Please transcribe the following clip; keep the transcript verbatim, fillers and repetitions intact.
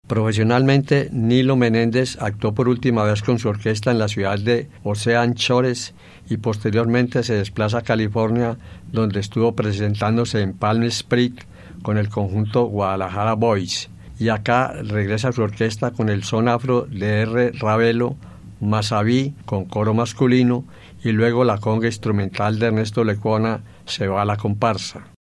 Profesionalmente, Nilo Menéndez actuó por última vez con su orquesta en la ciudad de Ocean Shores y posteriormente se desplaza a California, donde estuvo presentándose en Palm Springs con el conjunto Guadalajara Boys. Y acá regresa a su orquesta con el son afro de R. Ravelo, Masaví con coro masculino y luego la conga instrumental de Ernesto Lecuona se va a la comparsa.